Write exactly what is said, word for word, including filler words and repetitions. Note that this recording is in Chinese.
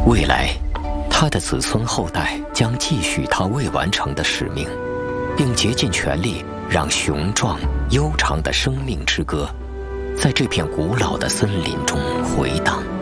未来，他的子孙后代将继续他未完成的使命，并竭尽全力让雄壮悠长的生命之歌，在这片古老的森林中回荡。